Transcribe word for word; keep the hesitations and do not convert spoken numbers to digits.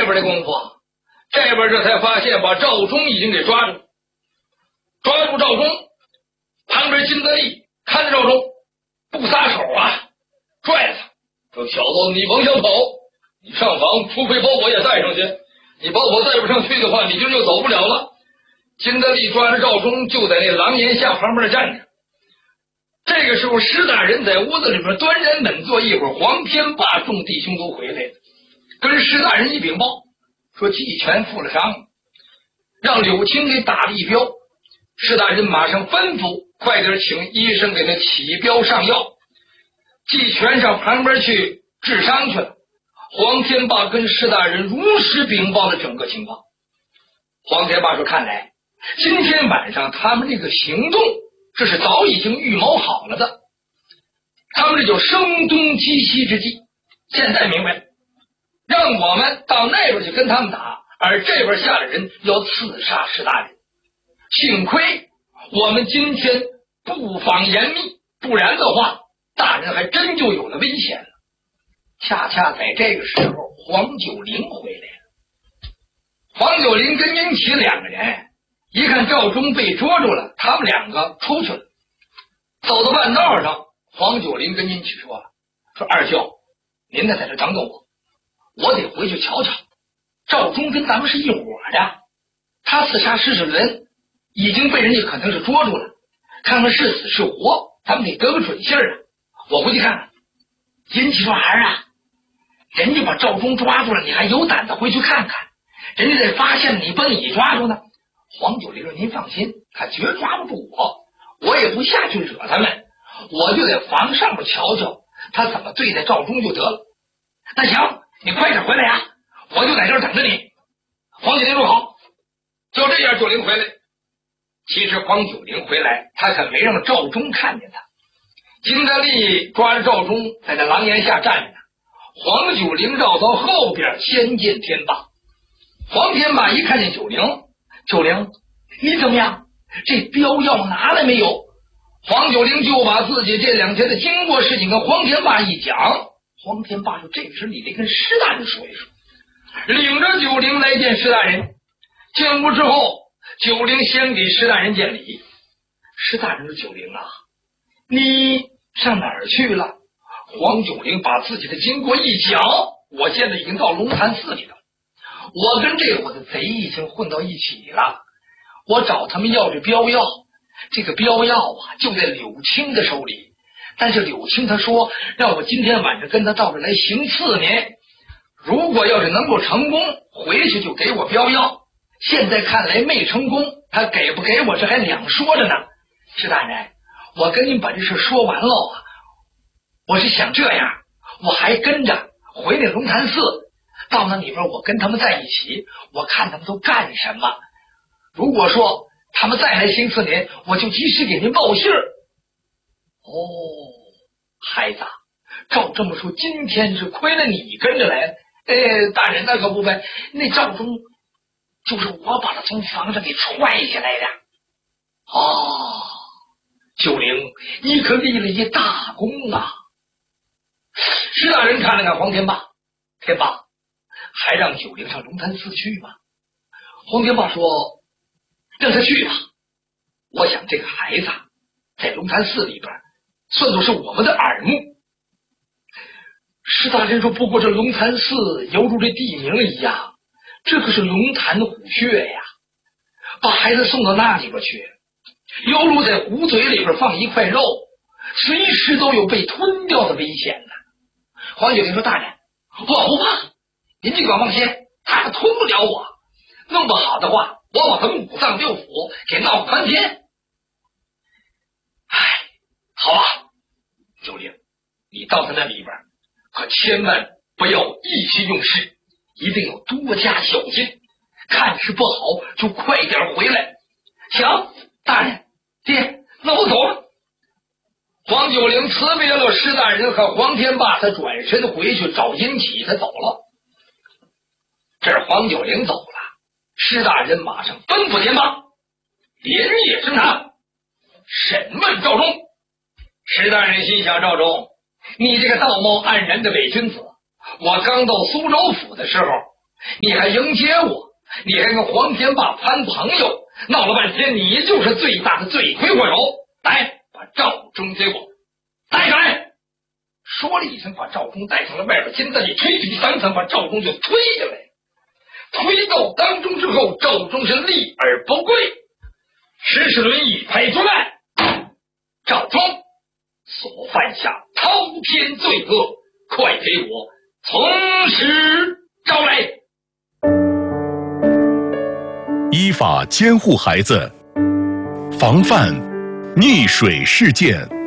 边的功夫，这边这才发现把赵忠已经给抓住，抓住赵忠，旁边金德利看着赵忠不撒手啊，拽他，说小子你甭想跑，你上房除非把我也带上去，你把我带不上去的话，你今儿就走不了了。金德利抓着赵忠就在那廊檐下旁边站着。这个时候施大人在屋子里边端然稳坐，一会儿黄天霸众弟兄都回来了，跟施大人一禀报说季全负了伤，让柳青给打了一镖。施大人马上吩咐快点请医生给他起镖上药。季全上旁边去治伤去了。黄天霸跟施大人如实禀报了整个情况。黄天霸说看来今天晚上他们这个行动这是早已经预谋好了的，他们这叫声东击西之计。现在明白了，让我们到那边去跟他们打，而这边下的人要刺杀施大人。幸亏我们今天布防严密，不然的话大人还真就有了危险了。恰恰在这个时候黄九龄回来了。黄九龄跟殷启两个人一看赵忠被捉住了，他们两个出去了。走到半道上，黄九龄跟殷启说了，说二舅您再在这等等我，我得回去瞧瞧，赵忠跟咱们是一伙的，他刺杀施世仁已经被人家可能是捉住了，看看是死是活，咱们得得个准信儿啊。我回去看看。殷启说儿啊，人家把赵忠抓住了，你还有胆子回去看看，人家再发现你把你抓住呢。黄九龄说您放心，他绝抓不住我，我也不下去惹他们，我就在房上面瞧瞧他怎么对待赵忠就得了。那行，你快点回来呀，我就在这儿等着你。黄九龄说好。就这样九龄回来。其实黄九龄回来他可没让赵忠看见他。金德利抓着赵忠在那廊檐下站着呢，黄九龄绕到后边先见天霸。黄天霸一看见九龄，九龄你怎么样？这镖药拿来没有？黄九龄就把自己这两天的经过事情跟黄天霸一讲。黄天霸说这时你得跟施大人说一说。领着九龄来见施大人。进屋之后，九龄先给施大人见礼。施大人说九龄啊，你上哪儿去了？黄九龄把自己的经过一讲，我现在已经到龙潭寺里了，我跟这伙的贼已经混到一起了，我找他们要这镖药，这个镖药啊就在柳青的手里，但是柳青他说让我今天晚上跟他到这来行刺呢，如果要是能够成功，回去就给我镖药，现在看来没成功，他给不给我这还两说着呢。施大人，我跟您把这事说完了啊，我是想这样，我还跟着回那龙潭寺，到那里边我跟他们在一起，我看他们都干什么，如果说他们再来行刺您，我就及时给您报信儿。哦，孩子，照这么说今天是亏了你跟着来。哎，大人那可不呗，那赵忠就是我把他从房上给踹下来的。哦，九龄你可立了一大功啊。施大人看了看黄天霸，天霸还让九龄上龙潭寺去吗？黄天霸说让他去吧，我想这个孩子在龙潭寺里边算作是我们的耳目。施大人说不过这龙潭寺犹如这地名一样，这可是龙潭虎穴呀，把孩子送到那里边去，犹如在虎嘴里边放一块肉，随时都有被吞掉的危险呢。黄九龄说大人我不怕，您尽管放心，他可吞不了我，弄不好的话我把他们五脏六腑给闹翻天。唉，好吧，九龄你到他那里边可千万不要意气用事，一定要多加小心，看是不好就快点回来。行，大人，爹，那我走了。黄九龄辞别了施大人和黄天霸，他转身回去找殷启，他走了。这是黄九龄走了，施大人马上吩咐天霸连夜侦查，审问赵忠。施大人心想，赵忠，你这个道貌岸然的伪君子，我刚到苏州府的时候， 你还迎接我，你还跟黄天霸谈朋友，闹了半天你就是最大的罪魁祸首。来，把赵忠给我带上来。说了一声，把赵忠带上了外边金子里，吹皮三层，把赵忠就推下来。推到当中之后，赵忠是立而不跪，石世伦一拍桌案，赵忠所犯下滔天罪恶，快给我从实招来。 依法监护孩子，防范溺水事件。